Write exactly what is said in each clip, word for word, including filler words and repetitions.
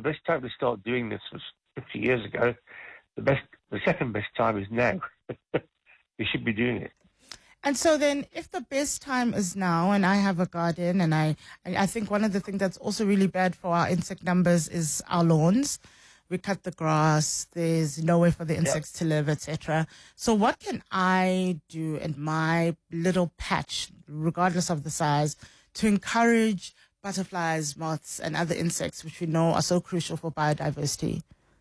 best time to start doing this was fifty years ago. The best, the second best time is now. You should be doing it. And so then, if the best time is now, and I have a garden, and I, I think one of the things that's also really bad for our insect numbers is our lawns. We cut the grass, there's nowhere for the insects yep. to live, et cetera. So what can I do in my little patch, regardless of the size, to encourage butterflies, moths, and other insects, which we know are so crucial for biodiversity?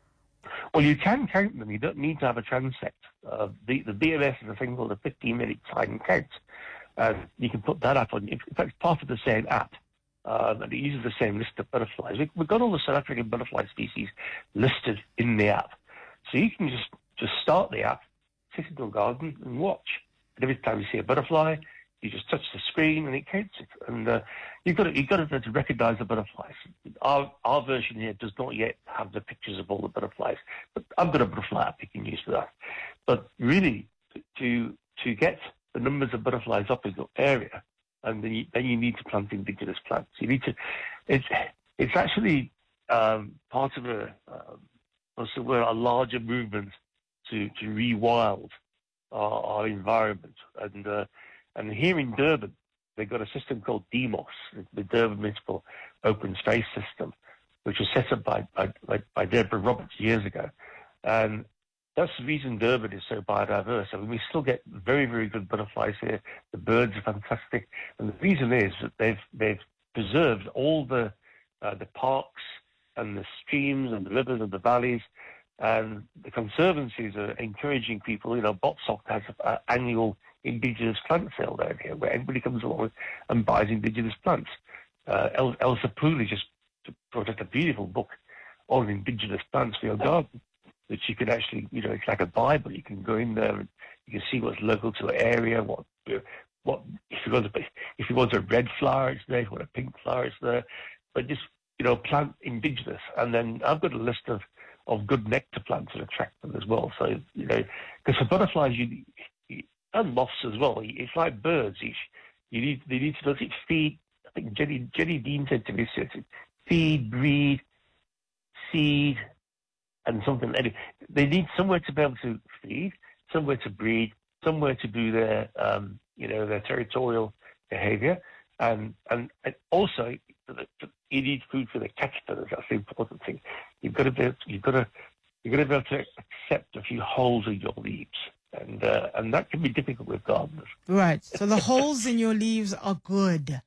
Well, you can count them. You don't need to have a transect. Uh, the, the B M S is a thing called a fifteen-minute time count. Uh, you can put that up on. In fact, it's part of the same app, uh, and it uses the same list of butterflies. We, we've got all the South African butterfly species listed in the app, so you can just just start the app, sit in your garden, and watch. And every time you see a butterfly, you just touch the screen and it counts it. And uh, you've got to, you've got to, to recognise the butterflies. Our our version here does not yet have the pictures of all the butterflies, but I've got a butterfly app you can use for that. But really, to to get the numbers of butterflies up in your area, and then you, then you need to plant indigenous plants. You need to. It's it's actually um, part of a um, also we're a larger movement to to rewild our, our environment. And uh, and here in Durban, they've got a system called DEMOS, the Durban Municipal Open Space System, which was set up by by, by Deborah Roberts years ago, and that's the reason Durban is so biodiverse. I mean, we still get very, very good butterflies here. The birds are fantastic, and the reason is that they've they've preserved all the uh, the parks and the streams and the rivers and the valleys, and the conservancies are encouraging people. You know, Botsok has an annual indigenous plant sale down here where everybody comes along and buys indigenous plants. Uh, El- Elsa Pooley just brought out a beautiful book on indigenous plants for your garden, that you can actually, you know, it's like a Bible. You can go in there and you can see what's local to an area. What, what if you want to, if you want a red flower, it's there. If you want a pink flower, it's there. But just, you know, plant indigenous. And then I've got a list of, of good nectar plants that attract them as well. So, you know, because for butterflies, you, you and moths as well, it's like birds. You, you need, they need to feed. I think Jenny Jenny Dean said to me, feed, breed, seed, and something. They need somewhere to be able to feed, somewhere to breed, somewhere to do their, um, you know, their territorial behaviour, and and, and also you need food for the caterpillars. That's the important thing. You've got to be, you've got to, you've got to be able to accept a few holes in your leaves, and uh, and that can be difficult with gardeners. Right. So the holes in your leaves are good.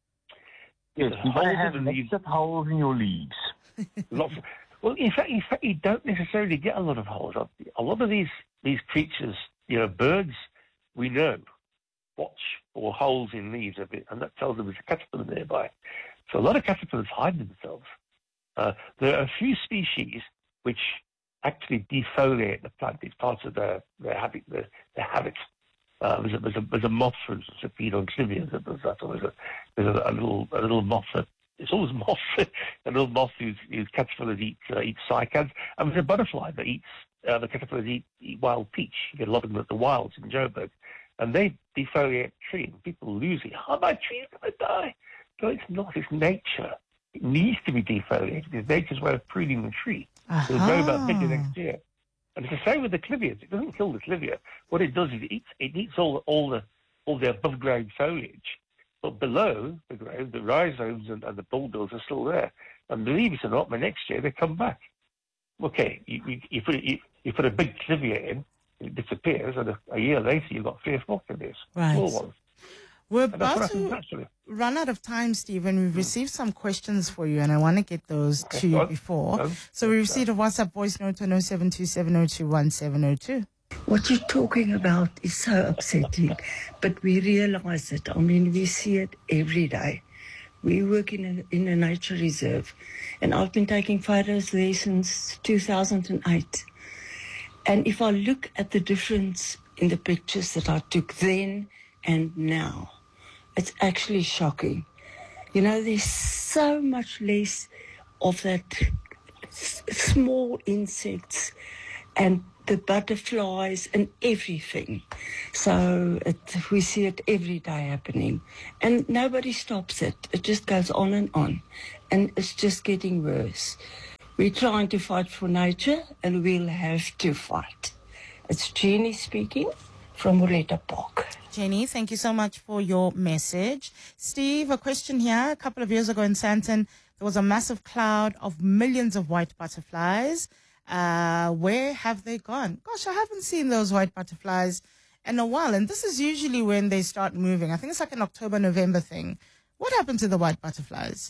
Yes, you holes have in the leaves. Of holes in your leaves. Lots of, well, in fact, in fact, you don't necessarily get a lot of holes. A lot of these these creatures, you know, birds, we know, watch for holes in leaves a bit, and that tells them there's a caterpillar nearby. So a lot of caterpillars hide themselves. Uh, there are a few species which actually defoliate the plant. It's part of their their habit. Their, their habit. Uh, there's, a, there's, a, there's a moth, for instance, that feed on clivias. There's, that, there's, a, there's a, a little a little moth that. It's always moth. A little moth whose, whose caterpillars eat, uh, eat cycads. And there's a butterfly that eats, uh, the caterpillars eat, eat wild peach. You get a lot of them at the wilds in Joburg. And they defoliate the tree, and people lose it. Oh, my tree's going to die. No, it's not. It's nature. It needs to be defoliated. It's nature's way of pruning the tree. Uh-huh. It'll grow back bigger next year. And it's the same with the clivias. It doesn't kill the clivia. What it does is it eats, it eats all, all, the, all the above-ground foliage. But below the ground, the rhizomes and, and the bulbils are still there. And believe it or not, the next year they come back. Okay, you, you, you, put, you, you put a big clivia in, it disappears, and a, a year later you've got three or four clivias, right. small ones. We're about to run out of time, Stephen. We've received some questions for you, and I want to get those okay, to you before. No, so we received a WhatsApp voice note on oh seven two seven oh two one seven oh two. What you're talking about is so upsetting, but we realize it. I mean, we see it every day. We work in a, in a nature reserve, and I've been taking photos there since two thousand eight. And if I look at the difference in the pictures that I took then and now, it's actually shocking. You know, there's so much less of that s- small insects and the butterflies and everything. So it, we see it every day happening. And nobody stops it. It just goes on and on. And it's just getting worse. We're trying to fight for nature, and we'll have to fight. It's Jenny speaking from Moretta Park. Jenny, thank you so much for your message. Steve, a question here. A couple of years ago in Sandton, there was a massive cloud of millions of white butterflies. Uh, where have they gone? Gosh, I haven't seen those white butterflies in a while. And this is usually when they start moving. I think it's like an October, November thing. What happened to the white butterflies?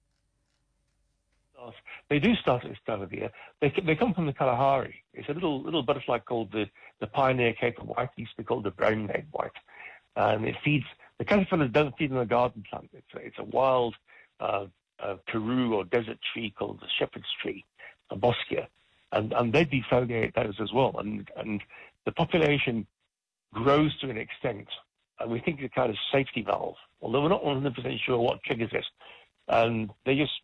They do start at this time of the year. They, they come from the Kalahari. It's a little little butterfly called the, the pioneer cape of white. It used to be called the brown-legged white. And it feeds, the caterpillars don't feed on a garden plant. It's a, it's a wild uh, uh, Karoo or desert tree called the shepherd's tree, a boskia. And, and they defoliate those as well. And, and the population grows to an extent. And we think it's a kind of safety valve, although we're not one hundred percent sure what triggers it. And they just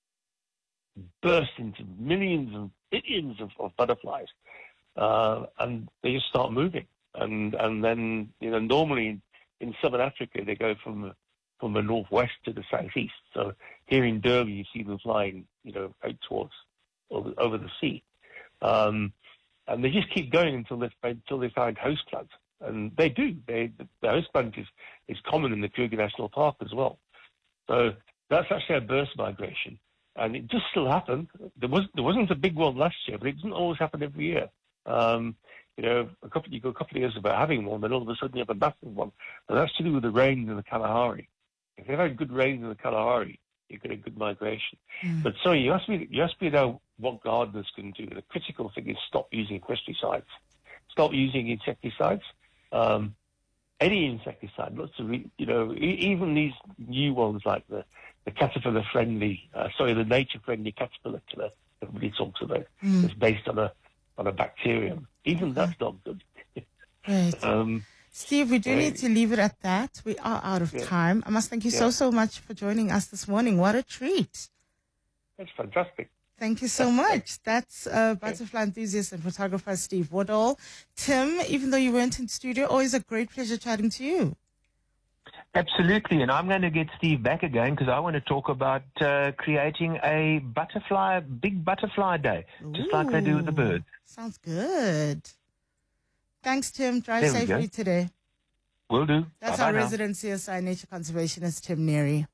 burst into millions and billions of, of butterflies, uh, and they just start moving. And and then, you know, normally in, in southern Africa, they go from from the northwest to the southeast. So here in Durban, you see them flying, you know, out towards over, over the sea, um, and they just keep going until they until they find host plants, and they do. They the host plant is is common in the Kruger National Park as well. So that's actually a burst migration. And it just still happened. There was there wasn't a big one last year, but it doesn't always happen every year. Um, you know, a couple you go a couple of years without having one, then all of a sudden you have a massive one, and that's to do with the rains in the Kalahari. If they've had good rains in the Kalahari, you get a good migration. Mm. But sorry, you asked me you asked me now what gardeners can do. The critical thing is stop using pesticides, stop using insecticides. Um, any insecticide, lots of you know, even these new ones like the the caterpillar-friendly, uh, sorry, the nature-friendly caterpillar killer everybody talks about. Mm. It's based on a on a bacterium. Even okay. That's not good. Right. Um, Steve, we do uh, need to leave it at that. We are out of yeah. time. I must thank you yeah. so, so much for joining us this morning. What a treat. That's fantastic. Thank you so much. That's uh, butterfly enthusiast and photographer Steve Woodall. Tim, even though you weren't in studio, always a great pleasure chatting to you. Absolutely, and I'm going to get Steve back again because I want to talk about uh, creating a butterfly, big butterfly day, just Ooh, like they do with the birds. Sounds good. Thanks, Tim. Drive safely today. Will do. That's Bye-bye our now. resident C S I nature conservationist, Tim Neary.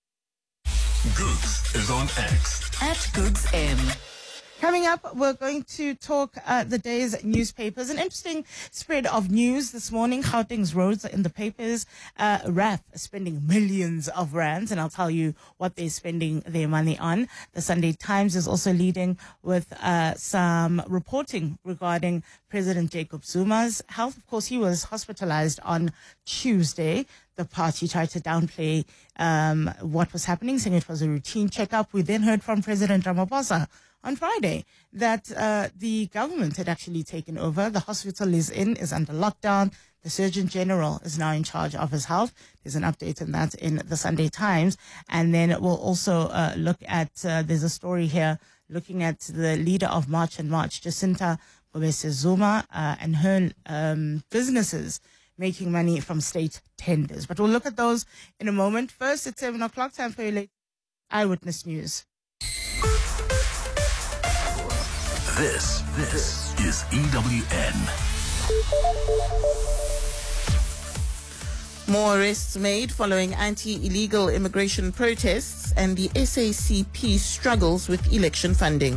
Googs is on X. At Googs M. Coming up, we're going to talk uh, the day's newspapers. An interesting spread of news this morning. Gauteng's roads are in the papers. Uh, R A F is spending millions of rands, and I'll tell you what they're spending their money on. The Sunday Times is also leading with uh, some reporting regarding President Jacob Zuma's health. Of course, he was hospitalized on Tuesday. The party tried to downplay um, what was happening, saying it was a routine checkup. We then heard from President Ramaphosa on Friday that uh, the government had actually taken over. The hospital is in, is under lockdown. The Surgeon General is now in charge of his health. There's an update on that in the Sunday Times. And then we'll also uh, look at, uh, there's a story here looking at the leader of March and March, Jacinta Mobese Zuma, uh, and her um, businesses making money from state tenders. But we'll look at those in a moment. First, it's seven o'clock, time for your late Eyewitness News. This, this is E W N. More arrests made following anti-illegal immigration protests, and the S A C P struggles with election funding.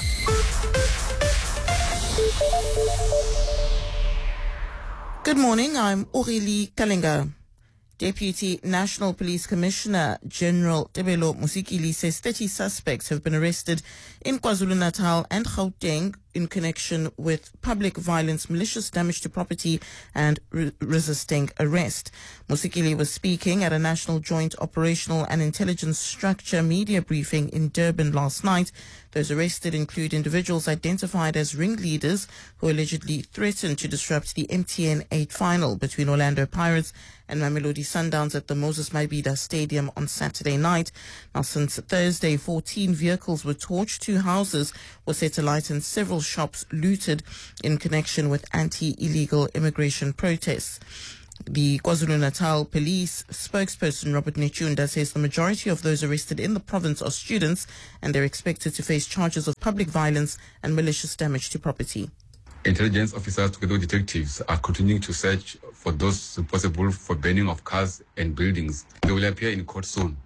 Good morning, I'm Aurélie Kalinga. Deputy National Police Commissioner General Tebelo Musikili says thirty suspects have been arrested in KwaZulu-Natal and Gauteng in connection with public violence, malicious damage to property, and re- resisting arrest. Musikili was speaking at a National Joint Operational and Intelligence Structure media briefing in Durban last night. Those arrested include individuals identified as ringleaders who allegedly threatened to disrupt the M T N eight final between Orlando Pirates and Mamelodi Sundowns at the Moses Mabhida Stadium on Saturday night. Now, since Thursday, fourteen vehicles were torched, two houses were set alight, and several shops looted in connection with anti-illegal immigration protests. The KwaZulu-Natal police spokesperson Robert Nechunda says the majority of those arrested in the province are students and they're expected to face charges of public violence and malicious damage to property. Intelligence officers together with detectives are continuing to search for those responsible for burning of cars and buildings. They will appear in court soon.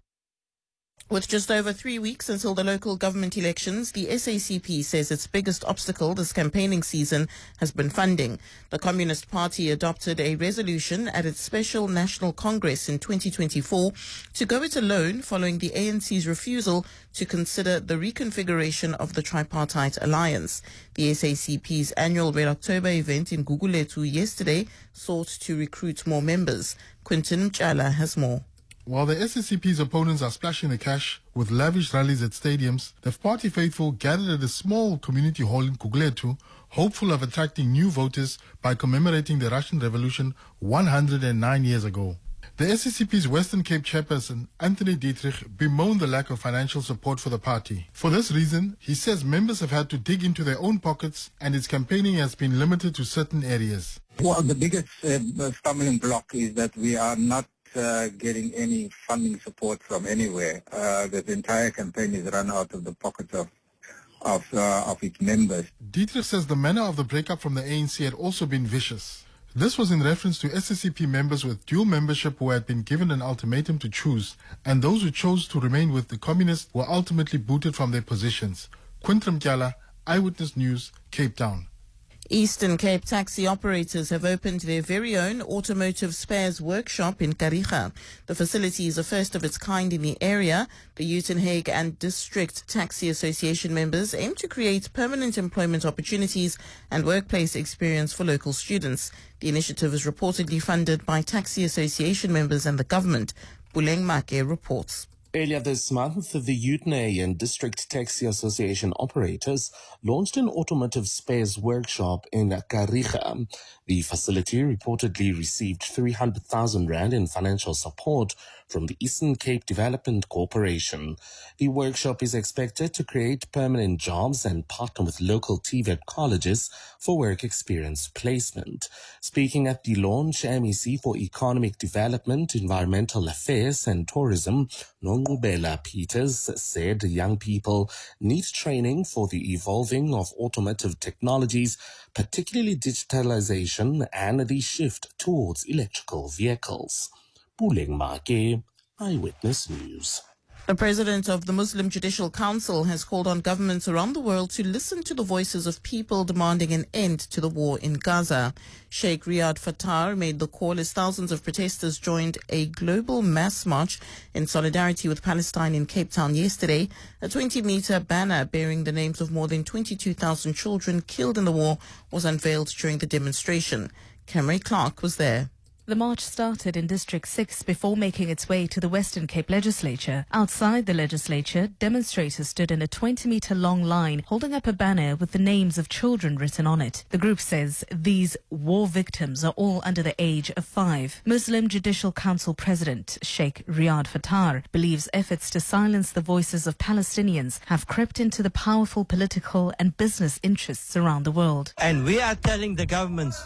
With just over three weeks until the local government elections, the S A C P says its biggest obstacle this campaigning season has been funding. The Communist Party adopted a resolution at its special National Congress in twenty twenty-four to go it alone following the A N C's refusal to consider the reconfiguration of the tripartite alliance. The S A C P's annual Red October event in Gugulethu yesterday sought to recruit more members. Quinton Mchala has more. While the S A C P's opponents are splashing the cash with lavish rallies at stadiums, the party faithful gathered at a small community hall in Gugulethu, hopeful of attracting new voters by commemorating the Russian Revolution one hundred nine years ago. The S A C P's Western Cape chairperson, Anthony Dietrich, bemoaned the lack of financial support for the party. For this reason, he says members have had to dig into their own pockets and its campaigning has been limited to certain areas. Well, the biggest uh, stumbling block is that we are not Uh, getting any funding support from anywhere. Uh, the entire campaign is run out of the pockets of of, uh, of its members. Dietrich says the manner of the breakup from the A N C had also been vicious. This was in reference to S A C P members with dual membership who had been given an ultimatum to choose, and those who chose to remain with the communists were ultimately booted from their positions. Quinton Mchala, Eyewitness News, Cape Town. Eastern Cape taxi operators have opened their very own automotive spares workshop in Kariga. The facility is the first of its kind in the area. The Uitenhage and District Taxi Association members aim to create permanent employment opportunities and workplace experience for local students. The initiative is reportedly funded by taxi association members and the government. Buleng Make reports. Earlier this month, the Uitenhage and District Taxi Association operators launched an automotive spares workshop in Kariga. The facility reportedly received three hundred thousand rand in financial support from the Eastern Cape Development Corporation. The workshop is expected to create permanent jobs and partner with local T V E T colleges for work experience placement. Speaking at the launch, M E C for Economic Development, Environmental Affairs and Tourism, Nongubela Peters, said young people need training for the evolving of automotive technologies, particularly digitalization and the shift towards electrical vehicles. Buleng Make, Eyewitness News. The president of the Muslim Judicial Council has called on governments around the world to listen to the voices of people demanding an end to the war in Gaza. Sheikh Riyad Fattar made the call as thousands of protesters joined a global mass march in solidarity with Palestine in Cape Town yesterday. A twenty-meter banner bearing the names of more than twenty-two thousand children killed in the war was unveiled during the demonstration. Cameron Clark was there. The march started in District six before making its way to the Western Cape Legislature. Outside the legislature, demonstrators stood in a twenty-meter long line holding up a banner with the names of children written on it. The group says these war victims are all under the age of five. Muslim Judicial Council President Sheikh Riyad Fattar believes efforts to silence the voices of Palestinians have crept into the powerful political and business interests around the world. And we are telling the governments,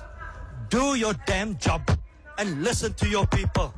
do your damn job and listen to your people.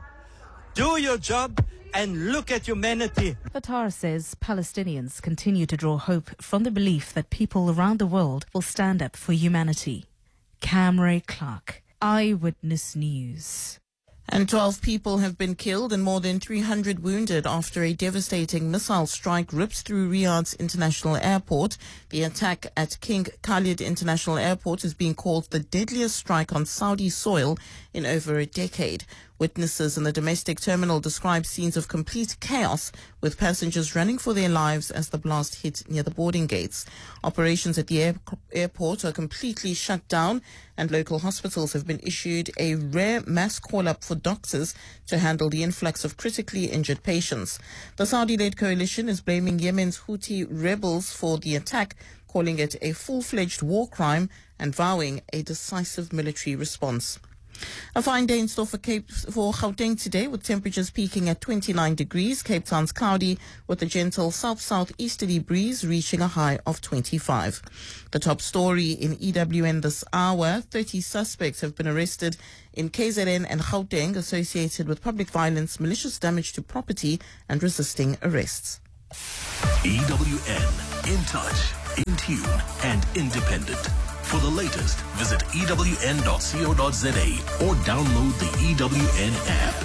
Do your job and look at humanity. Fattar says Palestinians continue to draw hope from the belief that people around the world will stand up for humanity. Camray Clark, Eyewitness News. And twelve people have been killed and more than three hundred wounded after a devastating missile strike ripped through Riyadh's international airport. The attack at King Khalid International Airport is being called the deadliest strike on Saudi soil in over a decade. Witnesses in the domestic terminal describe scenes of complete chaos, with passengers running for their lives as the blast hit near the boarding gates. Operations at the air- airport are completely shut down, and local hospitals have been issued a rare mass call-up for doctors to handle the influx of critically injured patients. The Saudi-led coalition is blaming Yemen's Houthi rebels for the attack, calling it a full-fledged war crime and vowing a decisive military response. A fine day in store for Cape for Gauteng today, with temperatures peaking at twenty-nine degrees. Cape Town's cloudy with a gentle south-southeasterly breeze reaching a high of twenty-five. The top story in E W N this hour: thirty suspects have been arrested in K Z N and Gauteng associated with public violence, malicious damage to property and resisting arrests. E W N, in touch, in tune and independent. For the latest, visit E W N dot co dot za or download the E W N app.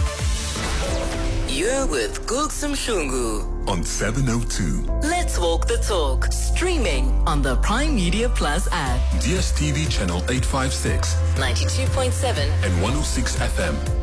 You're with Gugsum Shungu on seven oh two. Let's walk the talk. Streaming on the Prime Media Plus app. D S T V channel eight fifty-six, ninety-two point seven and one oh six F M.